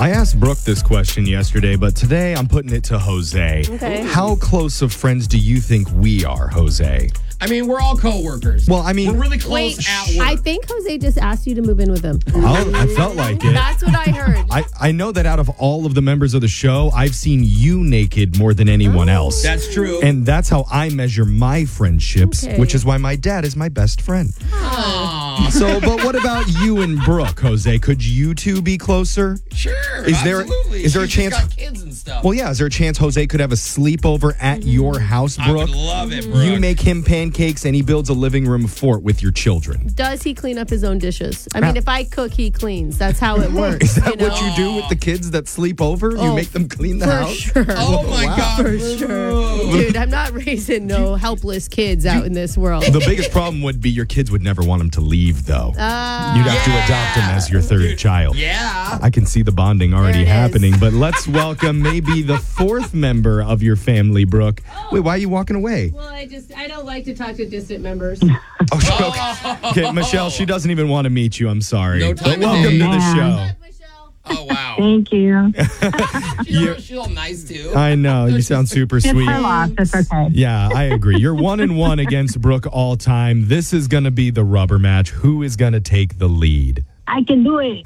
I asked Brooke this question yesterday, but today I'm putting it to Jose. Okay. How close of friends do you think we are, Jose? I mean, we're all co-workers. Well, I mean... We're really close at work. I think Jose just asked you to move in with him. I felt like it. That's what I heard. I know that out of all of the members of the show, I've seen you naked more than anyone else. That's true. And that's how I measure my friendships, Okay. which is why my dad is my best friend. Aw. So, but what about you and Brooke, Jose? Could you two be closer? Sure, absolutely. is there a She's chance- got kids and stuff. Well, yeah. Is there a chance Jose could have a sleepover at your house, I Brooke? would love it, Brooke. You make him pancakes and he builds a living room fort with your children. Does he clean up his own dishes? I mean, if I cook, he cleans. That's how it works. Is that you know? what you do with the kids that sleep over? You Oh, make them clean the For house? sure. Oh, my Wow. God. For sure. Dude, I'm not raising no helpless kids out in this world. The biggest problem would be your kids would never want them to leave, though. You'd have to adopt him as your third child. Yeah. I can see the bonding already There it is. happening, but let's welcome maybe the fourth member of your family, Brooke. Wait, why are you walking away? Well, I don't like to talk to distant members. Okay, Michelle, she doesn't even want to meet you. I'm sorry. No time But of welcome day. to the show. Oh, wow. Thank you. She's all nice, too. I know. You sound super It's sweet. her loss. It's okay. Yeah, I agree. You're 1-1 against Brooke all time. This is going to be the rubber match. Who is going to take the lead? I can do it.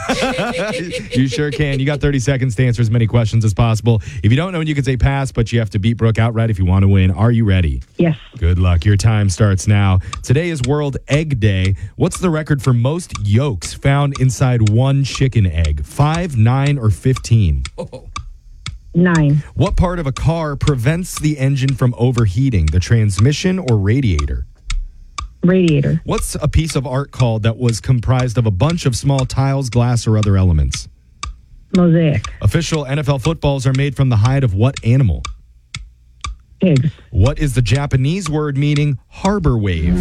You sure can. You got 30 seconds to answer as many questions as possible. If you don't know, you can say pass, but you have to beat Brooke outright if you want to win. Are you ready? Yes. Good luck. Your time starts now. Today is World Egg Day. What's the record for most yolks found inside one chicken egg? 5, 9, or 15? 9. What part of a car prevents the engine from overheating? The transmission or radiator? Radiator. What's a piece of art called that was comprised of a bunch of small tiles, glass, or other elements? Mosaic. Official NFL footballs are made from the hide of what animal? Pigs. What is the Japanese word meaning harbor wave?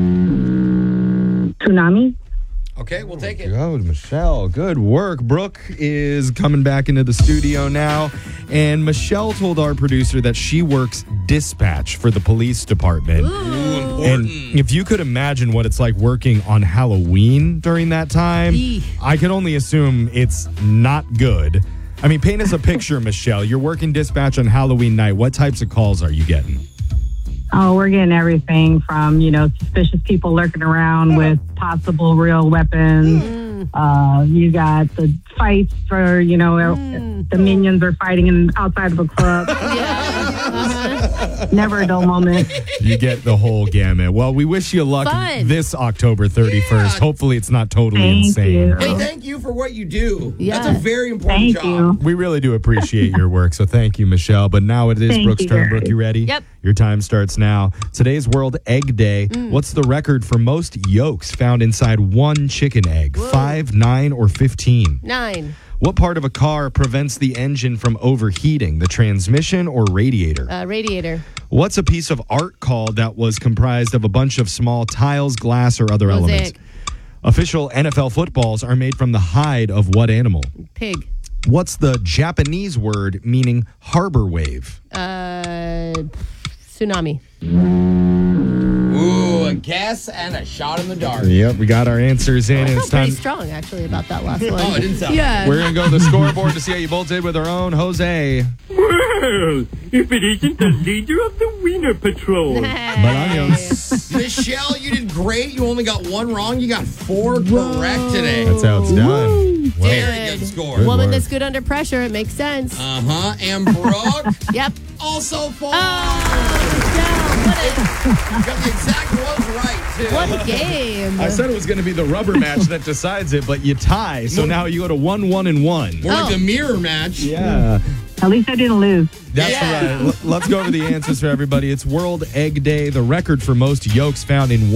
Tsunami. Okay, we'll take it. Good, Michelle. Good work. Brooke is coming back into the studio now. And Michelle told our producer that she works dispatch for the police department. And if you could imagine what it's like working on Halloween during that time, I could only assume it's not good. I mean, paint us a picture, Michelle. You're working dispatch on Halloween night. What types of calls are you getting? Oh, we're getting everything from, suspicious people lurking around with possible real weapons. You got the fights for, the minions are fighting outside of a club. Never a dull moment. You get the whole gamut. Well, we wish you luck Fun. this October 31st. Yeah. Hopefully it's not totally Thank insane. you. Hey, thank you for what you do. Yeah. That's a very important Thank job. you. We really do appreciate your work, so thank you, Michelle. But now it is Thank Brooke's you, turn. guys. Brooke, you ready? Yep. Your time starts now. Today's World Egg Day. What's the record for most yolks found inside one chicken egg? 5, 9, or 15? 9. What part of a car prevents the engine from overheating? The transmission or radiator? Radiator. What's a piece of art called that was comprised of a bunch of small tiles, glass, or other elements? Mosaic. Official NFL footballs are made from the hide of what animal? Pig. What's the Japanese word meaning harbor wave? Tsunami. Ooh, a guess and a shot in the dark. Yep, we got our answers in. I and felt it's time. pretty strong, actually, about that last one. Oh, it didn't sound Yeah. We're going to go to the scoreboard to see how you both did with our own Jose. Well, if it isn't the leader of the Wiener Patrol. Bolaños. Michelle, you did great. You only got 1 wrong. You got 4 correct today. That's how it's done. Well, Very good score. Good Woman work. that's good under pressure. It makes sense. Uh-huh. And Brooke, Yep. also 4. Oh, You got the exact ones right, too. what a game. I said it was going to be the rubber match that decides it, but you tie. So now you go to 1, 1, and 1. More like the mirror match. Yeah. At least I didn't lose. That's right. Let's go over the answers for everybody. It's World Egg Day. The record for most yolks found in